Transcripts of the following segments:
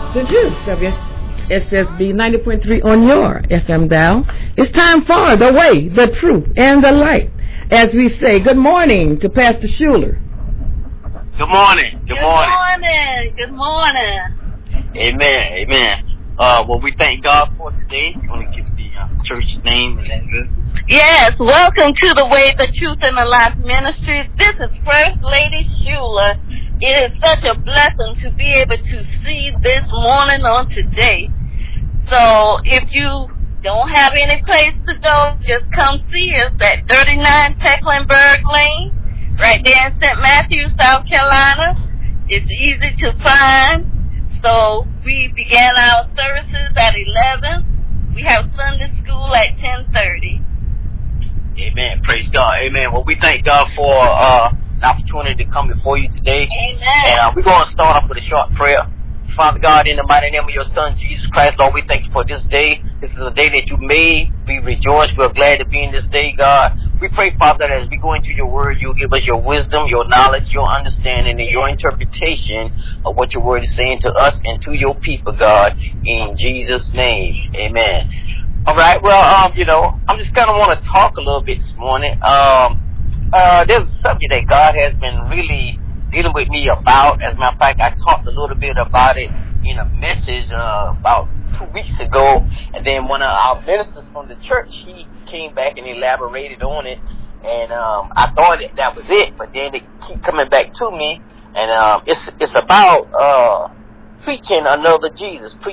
The juice of SSB 90.3 on your FM dial. It's time for the way, the truth, and the light. As we say, good morning to Pastor Schuler. Good morning. Good morning. Good morning. Amen. Amen. Well, we thank God for today. You want to give the church name and address? Yes. Welcome to the Way, the Truth, and the Life Ministries. This is First Lady Schuler. It is such a blessing to be able to see this morning on today. So if you don't have any place to go, just come see us at 39 Tecklenburg Lane, right there in St. Matthews, South Carolina. It's easy to find. So we began our services at 11. We have Sunday school at 10:30. Amen. Praise God. Amen. Well, we thank God for the opportunity to come before you today. Amen. And we're going to start off with a short prayer. Father God, in the mighty name of your Son, Jesus Christ, Lord, we thank you for this day. This is a day that you made. We rejoice. We're glad to be in this day, God. We pray, Father, that as we go into your word, you'll give us your wisdom, your knowledge, your understanding, and your interpretation of what your word is saying to us and to your people, God. In Jesus' name, amen. All right, well, I just kind of want to talk a little bit this morning. There's a subject that God has been really dealing with me about. As a matter of fact, I talked a little bit about it in a message about 2 weeks ago, and then one of our ministers from the church, he came back and elaborated on it, and I thought that was it, but then they keep coming back to me, and it's about preaching another Jesus, and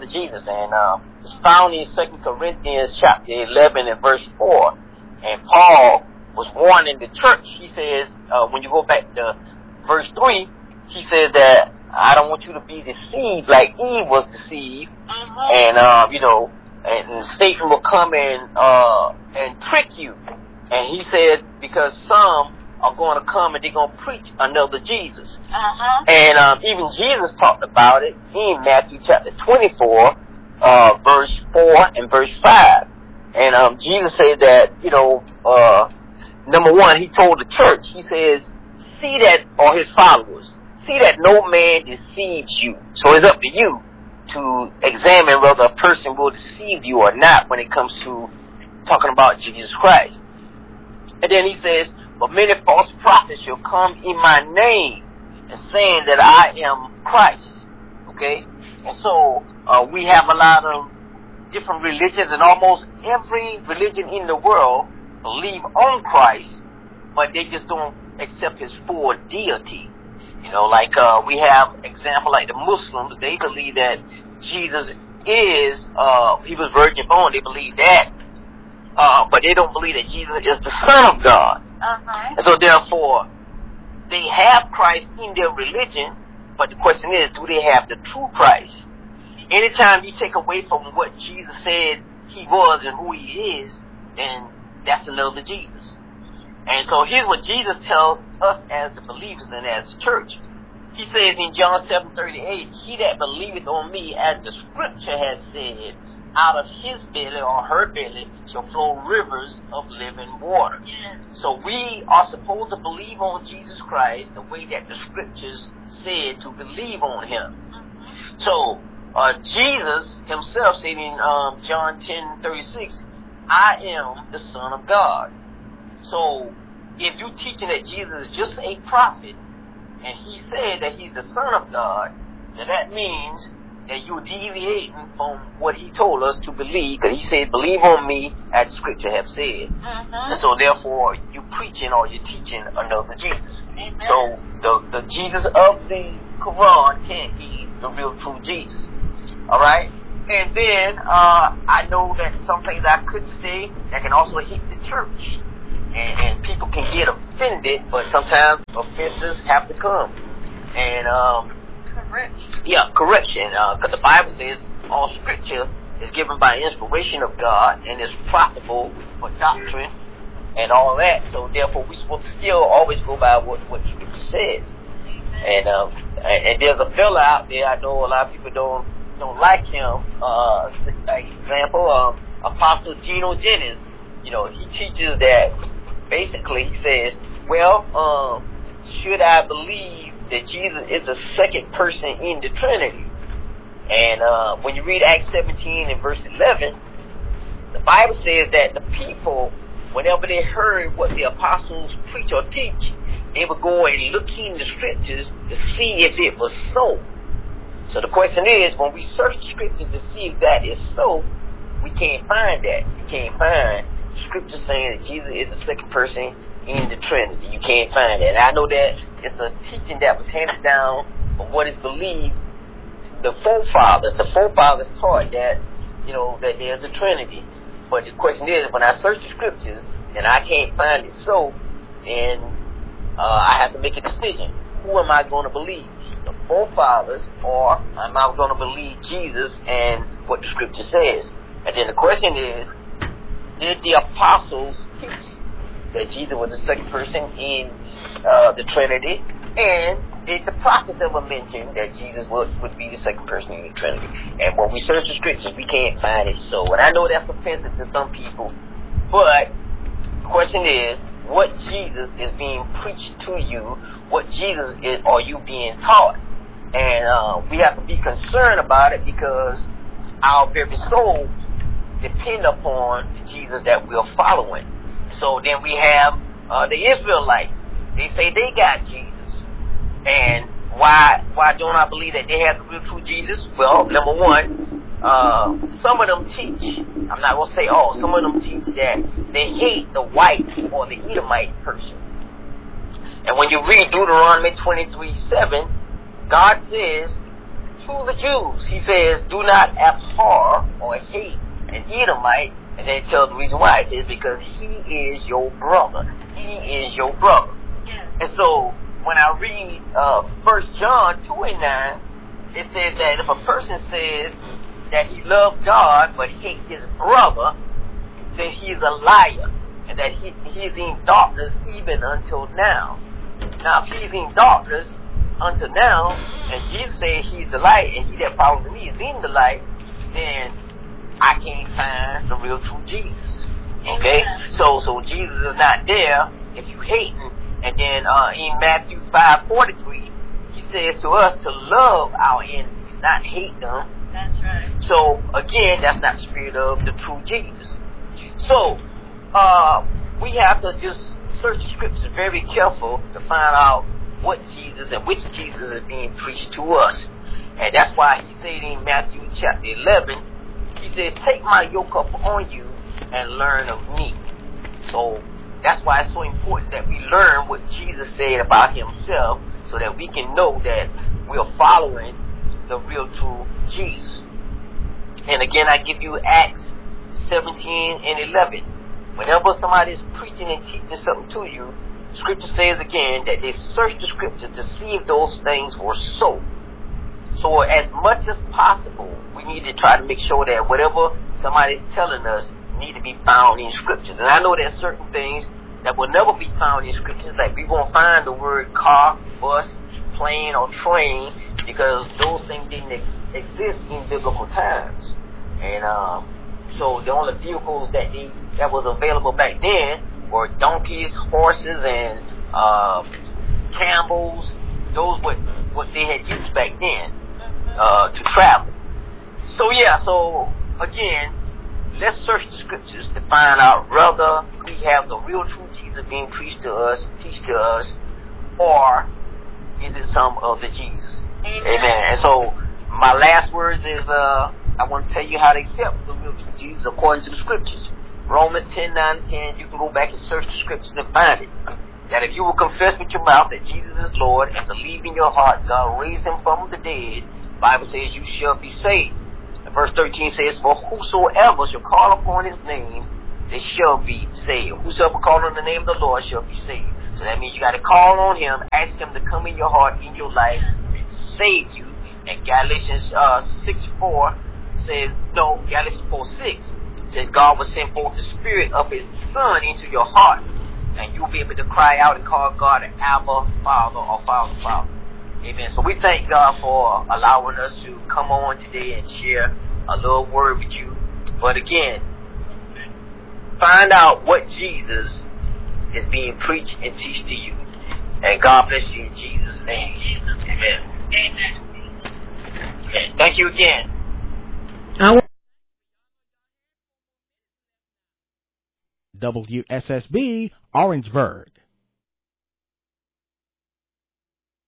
it's found in 2 Corinthians chapter 11 and verse 4, and Paul was warning the church. He says, when you go back to verse 3, he says that I don't want you to be deceived like Eve was deceived, and and Satan will come and trick you. And he said because some are going to come and they're going to preach another Jesus. And even Jesus talked about it in Matthew chapter 24, verse 4 and verse 5. And Jesus said that, number one, he told the church, he says, see that, or his followers, see that no man deceives you. So it's up to you to examine whether a person will deceive you or not when it comes to talking about Jesus Christ. And then he says, but many false prophets shall come in my name and saying that I am Christ. Okay? And so we have a lot of different religions, and almost every religion in the world believe on Christ, but they just don't accept his full deity. Like we have example like the Muslims, they believe that Jesus is he was virgin born. They believe that, but they don't believe that Jesus is the Son of God. And so therefore, they have Christ in their religion, but the question is, do they have the true Christ? Anytime you take away from what Jesus said he was and who he is, then that's another Jesus. And so here's what Jesus tells us as the believers and as the church. He says in John 7:38, he that believeth on me, as the scripture has said, out of his belly or her belly shall flow rivers of living water. Yes. So we are supposed to believe on Jesus Christ the way that the scriptures said to believe on him. So Jesus himself said in John 10:36, I am the Son of God. So if you're teaching that Jesus is just a prophet, and he said that he's the Son of God, then that means that you're deviating from what he told us to believe, because he said, believe on me as the scripture have said. And so therefore, you're preaching or you're teaching another Jesus. Amen. So the Jesus of the Quran can't be the real true Jesus. All right? And then I know that some things I could say that can also hit the church. And people can get offended, but sometimes offenses have to come. And correction. Because the Bible says all scripture is given by inspiration of God and is profitable for doctrine and all that. So therefore, we're supposed to still always go by what scripture says. And there's a fella out there, I know a lot of people don't like him. Example, Apostle Geno Jennings. He teaches that basically he says, should I believe that Jesus is the second person in the Trinity? And when you read Acts 17 and verse 11, the Bible says that the people, whenever they heard what the apostles preach or teach, they would go and look in the scriptures to see if it was so. So the question is, when we search the scriptures to see if that is so, we can't find that. You can't find scripture saying that Jesus is the second person in the Trinity. You can't find that. And I know that it's a teaching that was handed down from what is believed. The forefathers taught that, that there's a Trinity. But the question is, when I search the scriptures and I can't find it so, then I have to make a decision. Who am I going to believe? The forefathers, or am I going to believe Jesus and what the scripture says? And then the question is, did the apostles teach that Jesus was the second person in the Trinity? And did the prophets ever mention that Jesus would be the second person in the Trinity? And when we search the scriptures, we can't find it so. And I know that's offensive to some people, but the question is, what Jesus is being preached to you? What Jesus are you being taught? And we have to be concerned about it, because our very soul depend upon the Jesus that we're following. So then we have the Israelites. They say they got Jesus. And why don't I believe that they have the real true Jesus? Well, number one, some of them teach, I'm not going to say all, some of them teach that they hate the white or the Edomite person. And when you read Deuteronomy 23:7, God says to the Jews, He says, do not abhor or hate an Edomite. And then tell the reason why. It says, because he is your brother. He is your brother. Yeah. And so when I read 1 John 2:9, it says that if a person says that he loves God but hates his brother, then he is a liar, and that he is in darkness even until now. Now, if he's in darkness until now, and Jesus says he's the light, and he that follows me is in the light, then I can't find the real true Jesus. Okay? So Jesus is not there if you hate him. And then in Matthew 5:43, he says to us to love our enemies, not hate them. That's right. So again, that's not the spirit of the true Jesus. So we have to just search the scriptures very careful to find out what Jesus and which Jesus is being preached to us. And that's why he said in Matthew chapter 11, he says, take my yoke up on you and learn of me. So that's why it's so important that we learn what Jesus said about himself, so that we can know that we're following the real true Jesus. And again, I give you Acts 17 and 11. Whenever somebody is preaching and teaching something to you, Scripture says again that they searched the Scripture to see if those things were so. So as much as possible, we need to try to make sure that whatever somebody's telling us need to be found in Scriptures. And I know there's certain things that will never be found in Scriptures, like we won't find the word car, bus, plane, or train, because those things didn't exist in biblical times. And so the only vehicles that was available back then were donkeys, horses, and camels. Those were what they had used back then to travel. So so again, let's search the Scriptures to find out whether we have the real true Jesus being preached to us, teach to us, or is it some other Jesus? Amen. And so my last words is I want to tell you how to accept the real true Jesus according to the Scriptures. Romans 10:9-10, you can go back and search the Scriptures and find it. That if you will confess with your mouth that Jesus is Lord and believe in your heart God raised him from the dead, the Bible says you shall be saved. And verse 13 says, for whosoever shall call upon his name, they shall be saved. Whosoever call on the name of the Lord shall be saved. So that means you got to call on him, ask him to come in your heart, in your life, and save you. And Galatians 6:4 says, no, Galatians 4:6 says God will send forth the Spirit of his Son into your hearts, and you'll be able to cry out and call God an Abba, Father, or Father. Amen. So we thank God for allowing us to come on today and share a little word with you. But again, find out what Jesus is being preached and teach to you. And God bless you in Jesus' name. Amen. Amen. Thank you again. WSSB Orangeburg.